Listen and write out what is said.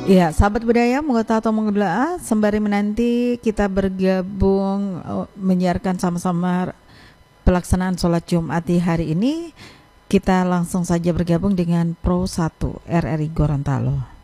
Ya, sahabat budaya, menggota atau menggela, sembari menanti kita bergabung menyiarkan sama-sama pelaksanaan sholat Jumat di hari ini, kita langsung saja bergabung dengan Pro 1 RRI Gorontalo.